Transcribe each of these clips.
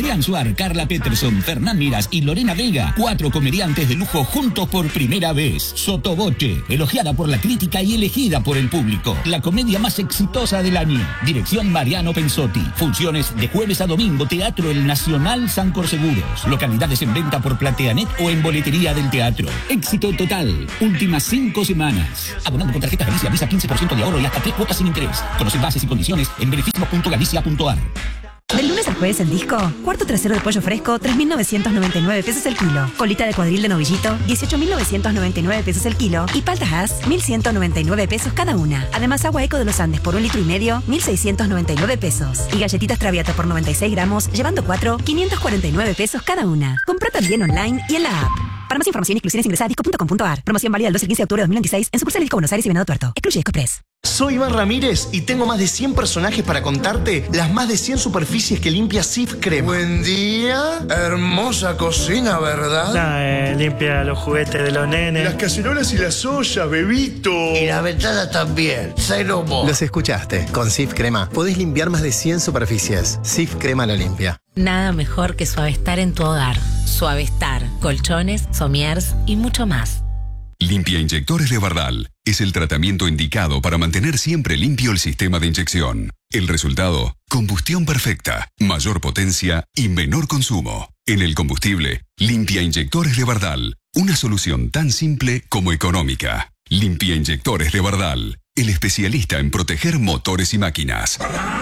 Adrián Suar, Carla Peterson, Fernán Miras y Lorena Vega. 4 comediantes de lujo juntos por primera vez. Sotoboche, elogiada por la crítica y elegida por el público. La comedia más exitosa del año. Dirección Mariano Pensotti. Funciones de jueves a domingo. Teatro El Nacional Sancor Seguros. Localidades en venta por Plateanet o en boletería del teatro. Éxito total. Últimas 5 semanas. Abonando con tarjeta Galicia Visa 15% de ahorro y hasta 3 cuotas sin interés. Conoce bases y condiciones en beneficios.galicia.ar. Del lunes al jueves en Disco, cuarto trasero de pollo fresco, 3.999 pesos el kilo. Colita de cuadril de novillito, 18.999 pesos el kilo. Y paltas As, 1.199 pesos cada una. Además, agua Eco de los Andes por 1,5 litros, 1.699 pesos. Y galletitas Traviata por 96 gramos, llevando 4, 549 pesos cada una. Compra también online y en la app. Para más información e inclusiones ingresa a disco.com.ar. Promoción válida del 12 al 15 de octubre de 2026 en sucursales Disco Buenos Aires y Venado Tuerto. Excluye Discopress. Soy Iván Ramírez y tengo más de 100 personajes para contarte las más de 100 superficies que limpia Cif Crema. Buen día. Hermosa cocina, ¿verdad? Limpia los juguetes de los nenes. Las cacerolas y las ollas, bebito. Y la ventana también. Cero mo. Los escuchaste. Con Cif Crema podés limpiar más de 100 superficies. Cif Crema lo limpia. Nada mejor que Suavestar en tu hogar. Suavestar, colchones, somiers y mucho más. Limpia Inyectores de Bardal es el tratamiento indicado para mantener siempre limpio el sistema de inyección. El resultado, combustión perfecta, mayor potencia y menor consumo. En el combustible, Limpia Inyectores de Bardal, una solución tan simple como económica. Limpia Inyectores de Bardal, el especialista en proteger motores y máquinas.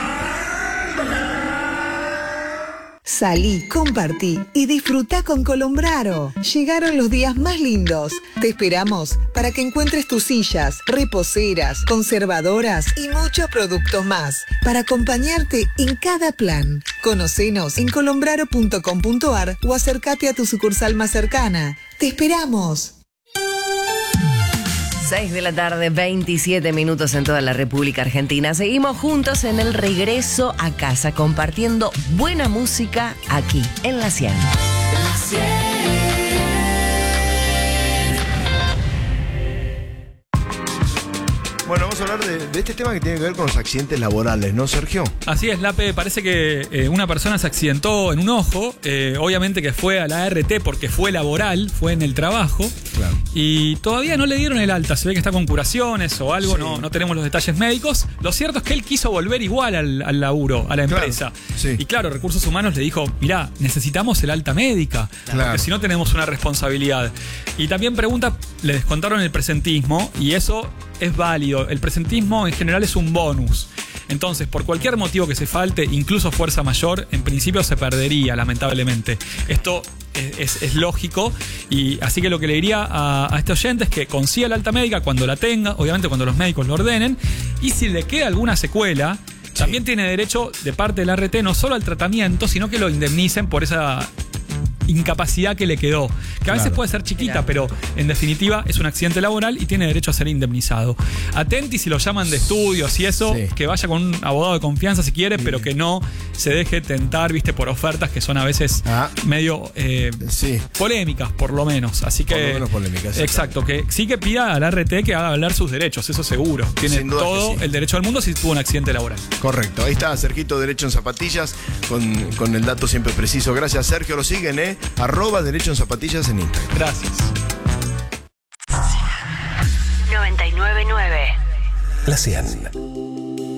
Salí, compartí y disfrutá con Colombraro. Llegaron los días más lindos. Te esperamos para que encuentres tus sillas, reposeras, conservadoras y muchos productos más para acompañarte en cada plan. Conocenos en colombraro.com.ar o acércate a tu sucursal más cercana. ¡Te esperamos! 6 de la tarde, 27 minutos en toda la República Argentina. Seguimos juntos en el regreso a casa, compartiendo buena música aquí, en La 100. La 100. Bueno, vamos a hablar de este tema que tiene que ver con los accidentes laborales, ¿no, Sergio? Así es, Lape. Parece que una persona se accidentó en un ojo. Obviamente que fue a la ART porque fue laboral, fue en el trabajo. Claro. Y todavía no le dieron el alta. Se ve que está con curaciones o algo. Sí. No tenemos los detalles médicos. Lo cierto es que él quiso volver igual al laburo, a la empresa. Claro. Sí. Y claro, Recursos Humanos le dijo, mirá, necesitamos el alta médica. Claro. Porque si no tenemos una responsabilidad. Y también pregunta, le descontaron el presentismo y eso es válido. El presentismo en general es un bonus. Entonces, por cualquier motivo que se falte, incluso fuerza mayor, en principio se perdería, lamentablemente. Esto es lógico. Y así que lo que le diría a este oyente es que consiga la alta médica cuando la tenga, obviamente cuando los médicos lo ordenen. Y si le queda alguna secuela, también tiene derecho de parte del ART no solo al tratamiento, sino que lo indemnicen por esa incapacidad que le quedó, que a veces puede ser chiquita, pero en definitiva es un accidente laboral y tiene derecho a ser indemnizado. Atenti si lo llaman de estudios y eso, que vaya con un abogado de confianza si quiere, pero que no se deje tentar, viste, por ofertas que son a veces medio polémicas, por lo menos. Así que, por lo menos polémicas. Exacto, que sí que pida al ART que haga hablar sus derechos, eso seguro. Tiene todo el derecho del mundo si tuvo un accidente laboral. Correcto, ahí está Sergito Derecho en Zapatillas, con el dato siempre preciso. Gracias, Sergio, lo siguen, @Derecho en Zapatillas en Instagram. Gracias. 99.9 La 100.